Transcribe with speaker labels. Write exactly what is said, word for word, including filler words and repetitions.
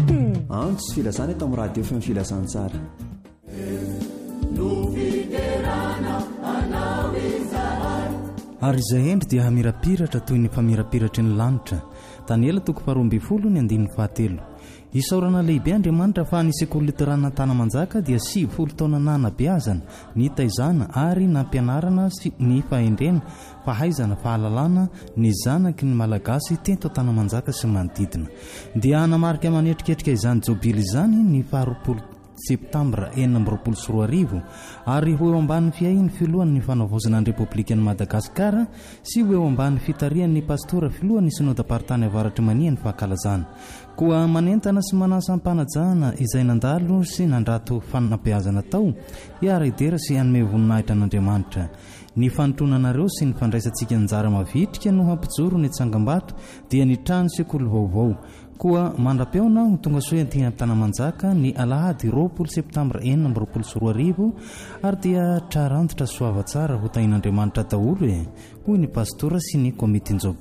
Speaker 1: Antso filazana eto amin'ny radio feo filazana tsara.
Speaker 2: Ary izay endry dia hamirapiratra toy ny famirapiratra ny lanitra. Daniela toko faharoa ambin'ny folo ny andininy fahatelo. Isaorana lehibe Andriamanitra fa ny sekoly luterana Tanamanjaka dia sivy folo taona nanabeazana, ny taizana ary nampianarana ny fahendrena, fahaizana, fahalalana ny zanaky ny malagasy teto Tanamanjaka sy manodidina. Dia anamarika manetriketrika izany jobily izany ny faharoapolo septambra enina amby roapolo sy roa arivo ary ho eo ambanin'ny fiahin'ny filohan'ny fanavozana ny Repoblikan'i Madagasikara sy ho eo ambanin'ny fitarian'ny pastora filohan'ny synodam-paritany avaratry manian'ny fahakalazana. Koa manentana sy manasa ampanajana izay nandalo sy nandrato fanabeazana tao hiara-idera sy hanome voninahitra an'Andriamanitra. Ny fanotronanareo sy ny fandraisantsika anjara mavitrika no hampijoro ny tsangam-bato dia ny trano sekoly vaovao. Koa mandra-peona ho tonga soa aty Tanamanjaka ny alahady roapolo septambra enina amby roapolo sy roa arivo ary dia trarantitra soava tsara ho tain'Andriamanitra daholo e, hoy ny pastora sy ny komitin-job.